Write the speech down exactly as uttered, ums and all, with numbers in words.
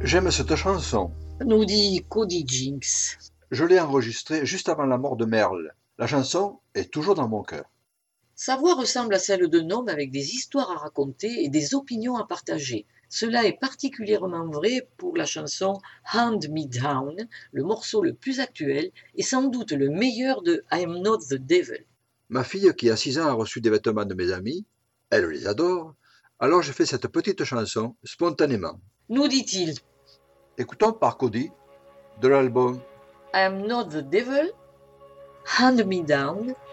J'aime cette chanson. Nous dit Cody Jinks. Je l'ai enregistrée juste avant la mort de Merle. La chanson est toujours dans mon cœur. Sa voix ressemble à celle d'un homme avec des histoires à raconter et des opinions à partager. Cela est particulièrement vrai pour la chanson Hand Me Down, le morceau le plus actuel et sans doute le meilleur de I Am Not the Devil. Ma fille qui a six ans a reçu des vêtements de mes amis. Elle les adore. Alors j'ai fait cette petite chanson spontanément. Nous dit-il. Écoutons par Cody de l'album I Am Not the Devil, Hand Me Down,